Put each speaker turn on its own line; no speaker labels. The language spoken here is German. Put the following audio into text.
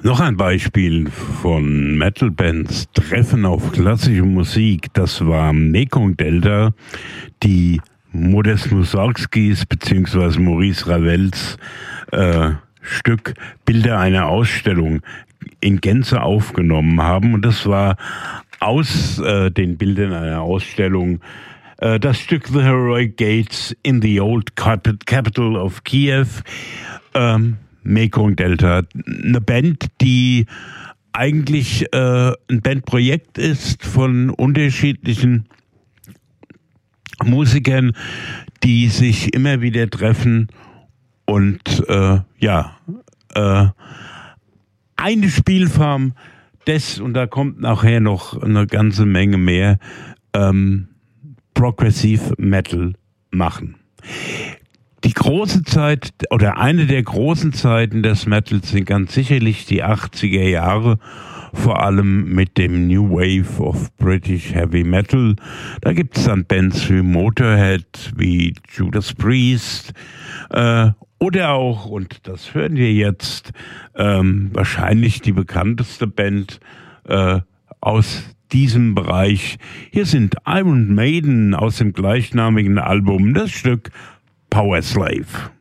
Noch ein Beispiel von Metal-Bands treffen auf klassische Musik. Das war Mekong Delta, die Modest Mussorgskis bzw. Maurice Ravels Stück Bilder einer Ausstellung in Gänze aufgenommen haben. Und das war aus den Bildern einer Ausstellung das Stück The Heroic Gates in the Old Capital of Kiev. Mekong Delta, eine Band, die eigentlich ein Bandprojekt ist von unterschiedlichen Musikern, die sich immer wieder treffen und eine Spielform und da kommt nachher noch eine ganze Menge mehr, Progressive Metal machen. Die große Zeit oder eine der großen Zeiten des Metals sind ganz sicherlich die 80er Jahre, vor allem mit dem New Wave of British Heavy Metal. Da gibt es dann Bands wie Motorhead, wie Judas Priest oder auch, und das hören wir jetzt, wahrscheinlich die bekannteste Band aus diesem Bereich. Hier sind Iron Maiden aus dem gleichnamigen Album, das Stück Power Slave.